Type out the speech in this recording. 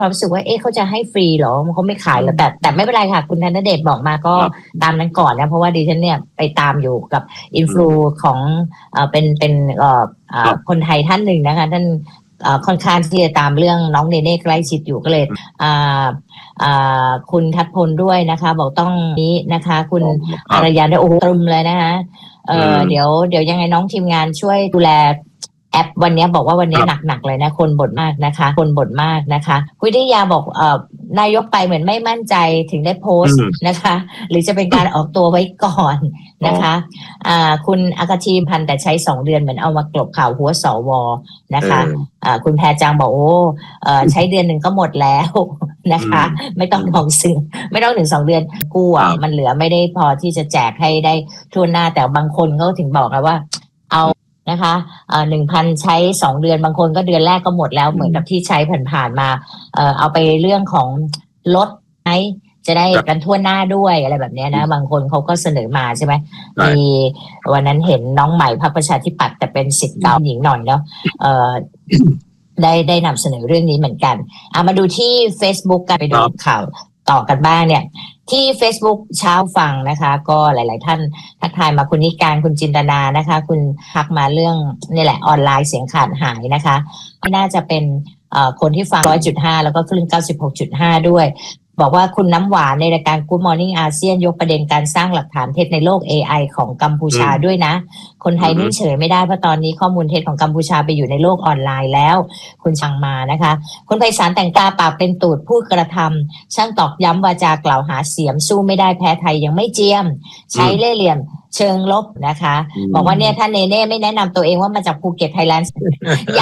ความรู้สึกว่าเขาจะให้ฟรีเหรอมันเขาไม่ขายหรอแต่ไม่เป็นไรค่ะคุณธนเดชบอกมาก็ตามนั้นก่อนนะเพราะว่าดิฉันเนี่ยไปตามอยู่กับอินฟลูของเป็นคนไทยท่านหนึ่งนะคะท่านค่อนข้างที่จะตามเรื่องน้องเนเน่ใกล้ชิดอยู่ก็เลยคุณทัดพลด้วยนะคะบอกต้องนี้นะคะคุณอารยันด้วยโอ้โหตรึมเลยนะคะเดี๋ยวยังไงน้องทีมงานช่วยดูแลแอปวันนี้บอกว่าวันนี้หนักเลยนะคนบ่นมากนะคะคนบ่นมากนะคะคุณทิยาบอกนายกไปเหมือนไม่มั่นใจถึงได้โพสต์นะคะหรือจะเป็นการออกตัวไว้ก่อนนะคะคุณอากาทีพันแต่ใช้2 เดือนเหมือนเอามากลบข่าวหัวสวนะคะคุณแพรจังบอกโอ้ใช้เดือนหนึ่งก็หมดแล้วนะคะไม่ต้องไม่ต้องถึง2 เดือนกู้มันเหลือไม่ได้พอที่จะแจกให้ได้ทั่วหน้าแต่บางคนก็ถึงบอกนะว่าเอานะคะ1,000 ใช้2 เดือนบางคนก็เดือนแรกก็หมดแล้วเหมือนกับที่ใช้ผ่านๆมาเอาไปเรื่องของลดไหมจะได้กันทั่วหน้าด้วยอะไรแบบนี้นะบางคนเขาก็เสนอมาใช่ไหมมีวันนั้นเห็นน้องใหม่พรรคประชาธิปัตย์แต่เป็นศิษย์เก่าหญิงหน่อยเนาะได้นำเสนอเรื่องนี้เหมือนกันมาดูที่ Facebook กันไปดูข่าวต่อกันบ้างเนี่ยที่ Facebook เช้าฟังนะคะก็หลายๆท่านทักทายมาคุณนิการคุณจินตนานะคะคุณทักมาเรื่องนี่แหละออนไลน์เสียงขาดหายนะคะไม่น่าจะเป็นคนที่ฟัง 100.5 แล้วก็คลื่น 96.5 ด้วยบอกว่าคุณน้ำหวานในรายการ Good Morning อาเซียนยกประเด็นการสร้างหลักฐานเท็จในโลก AI ของกัมพูชาด้วยนะคนไทยนิ่งเฉยไม่ได้เพราะตอนนี้ข้อมูลเท็จของกัมพูชาไปอยู่ในโลกออนไลน์แล้วคุณช่างมานะคะคุณไพศาลแต่งตาปากเป็นตูดพูดกระทำช่างตอกย้ำวาจากล่าวหาเสียมสู้ไม่ได้แพ้ไทยยังไม่เจียมใช้เล่ห์เหลี่ยมเชิงลบนะคะบอกว่าเนี่ยถ้าเนเน่ไม่แนะนำตัวเองว่ามาจากภูเก็ตไทยแลนด์